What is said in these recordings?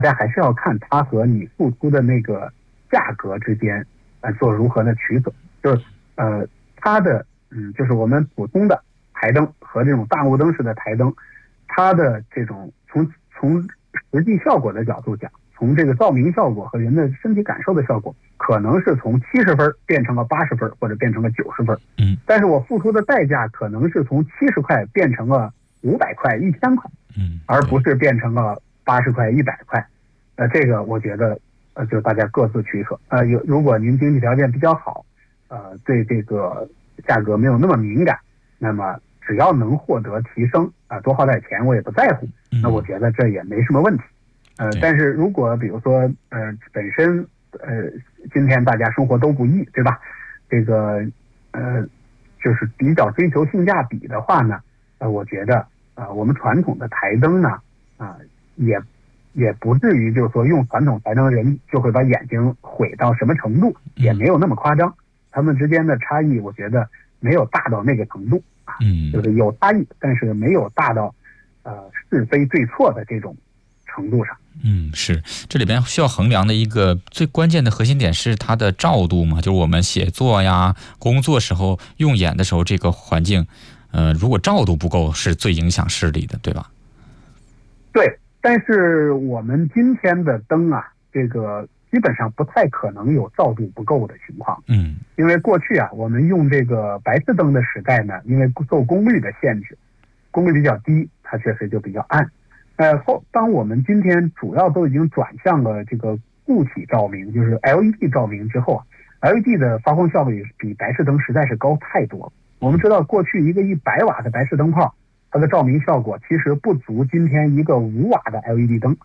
大家还是要看它和你付出的那个价格之间做如何的取舍。就是它的就是我们普通的台灯和这种大雾灯式的台灯，它的这种从实际效果的角度讲，从这个照明效果和人的身体感受的效果，可能是从70分变成了80分，或者变成了90分。但是我付出的代价可能是从70块变成了500块、1000块，而不是变成了80块、100块。这个我觉得就大家各自取舍。如果您经济条件比较好，对这个价格没有那么敏感，那么只要能获得提升多花点钱我也不在乎，那我觉得这也没什么问题。但是如果比如说本身今天大家生活都不易，对吧？这个就是比较追求性价比的话呢，我觉得我们传统的台灯呢也不至于就是说用传统台灯人就会把眼睛毁到什么程度，也没有那么夸张。他们之间的差异我觉得没有大到那个程度就是有差异，但是没有大到是非对错的这种程度上。 是，这里边需要衡量的一个最关键的核心点是它的照度嘛，就是我们写作呀、工作时候用眼的时候，这个环境，如果照度不够，是最影响视力的，对吧？ 对，但是我们今天的灯这个基本上不太可能有照度不够的情况。因为过去我们用这个白炽灯的时代呢，因为受功率的限制，功率比较低，它确实就比较暗。当我们今天主要都已经转向了这个固体照明，就是 LED 照明之后，LED 的发光效率比白炽灯实在是高太多了。我们知道过去一个100瓦的白炽灯泡，它的照明效果其实不足今天一个5瓦的 LED 灯。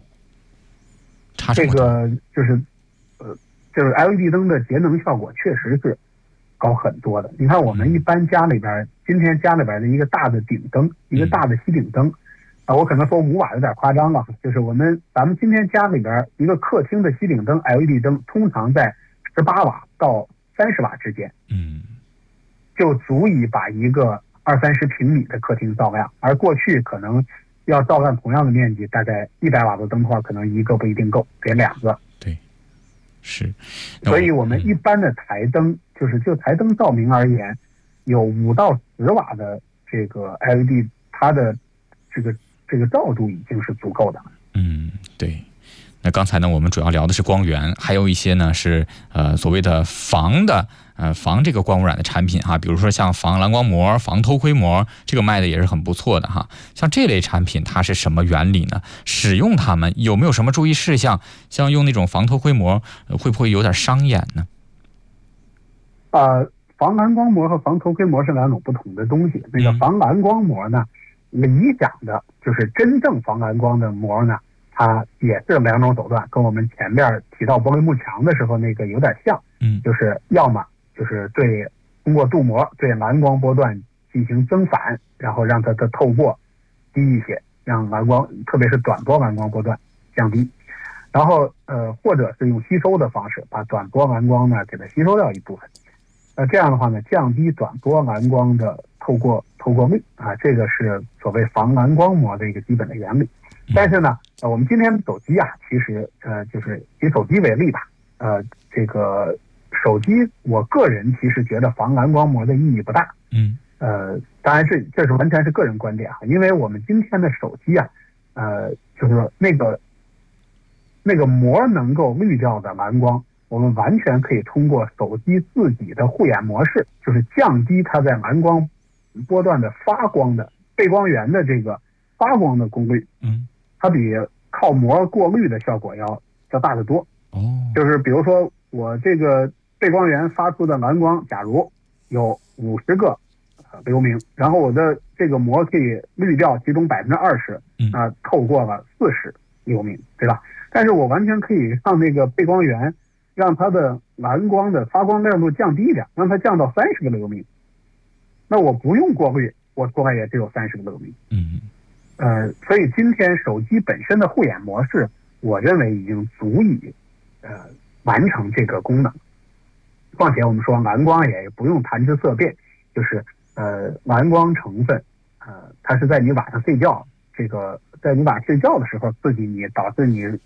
这个就是LED 灯的节能效果确实是高很多的。你看我们一般今天家里边的一个大的顶灯，一个大的吸顶灯我可能说5瓦有点夸张了，就是咱们今天家里边一个客厅的吸顶灯 LED 灯通常在18瓦到30瓦之间，就足以把一个20-30平米的客厅照亮。而过去可能要照亮同样的面积，大概100瓦的灯泡可能一个不一定够，得2个。 对，是。 所以我们一般的台灯，就台灯照明而言，有5到10瓦的这个 LED， 它的这个照度已经是足够的。 对。那刚才呢，我们主要聊的是光源，还有一些呢是所谓的防这个光污染的产品比如说像防蓝光膜、防偷窥膜，这个卖的也是很不错的像这类产品它是什么原理呢？使用它们有没有什么注意事项？像用那种防偷窥膜会不会有点伤眼呢？ 防蓝光膜和防偷窥膜是2种不同的东西。那个防蓝光膜呢，理想的就是真正防蓝光的膜呢，它也是2种手段，跟我们前面提到玻璃幕墙的时候那个有点像。就是要么就是通过镀膜对蓝光波段进行增反，然后让它的透过低一些，让蓝光特别是短波蓝光波段降低。然后或者是用吸收的方式把短波蓝光呢给它吸收掉一部分。这样的话呢，降低短波蓝光的透过率这个是所谓防蓝光膜的一个基本的原理。但是呢，我们今天的手机其实就是以手机为例吧。这个手机，我个人其实觉得防蓝光膜的意义不大。当然这是完全是个人观点因为我们今天的手机就是说那个膜能够滤掉的蓝光，我们完全可以通过手机自己的护眼模式，就是降低它在蓝光波段的发光的背光源的这个发光的功率。它比靠膜过滤的效果要大得多。就是比如说我这个背光源发出的蓝光，假如有50个流明，然后我的这个膜可以滤掉其中20%，透过了40流明，对吧？但是我完全可以让那个背光源让它的蓝光的发光亮度降低一点，让它降到30个流明。那我不用过滤，我出来也只有30个流明。所以今天手机本身的护眼模式，我认为已经足以完成这个功能。况且我们说蓝光也不用谈之色变，就是蓝光成分它是在你晚上睡觉这个在你晚上睡觉的时候刺激你，导致你